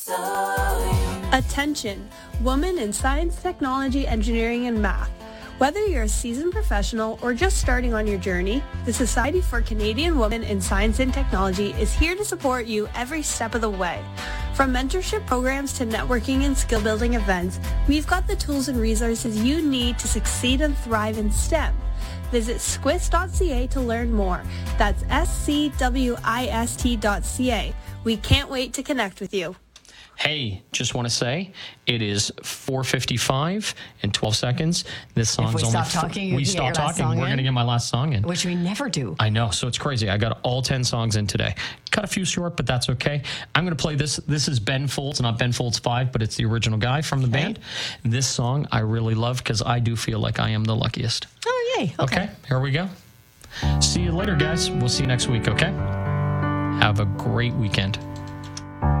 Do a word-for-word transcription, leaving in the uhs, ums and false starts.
Attention, women in science, technology, engineering, and math. Whether you're a seasoned professional or just starting on your journey, the Society for Canadian Women in Science and Technology is here to support you every step of the way. From mentorship programs to networking and skill building events, we've got the tools and resources you need to succeed and thrive in STEM. Visit squist dot c a to learn more. That's S C W I S T dot C A. We can't wait to connect with you. Hey, just want to say it is four fifty-five and twelve seconds. This song's if we only stop talking, we stop talking. We're going to get my last song in, which we never do. I know, so it's crazy. I got all ten songs in today. Cut a few short, but that's okay. I'm going to play this. This is Ben Folds, not Ben Folds five, but it's the original guy from the okay. band. This song I really love because I do feel like I am the luckiest. Oh, yay. Okay. Okay, here we go. See you later, guys. We'll see you next week, okay? Have a great weekend.